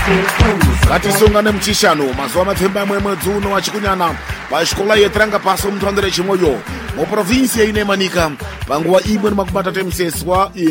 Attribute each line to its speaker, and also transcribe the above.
Speaker 1: ngatisongane muchishano mazuva mapfemba amwe mwedzi uno wachikunyana pachikola yetiranga paso mutwandire chimoyo muprovinsi ine manika panguva imwe nemakumi matatu emuseswa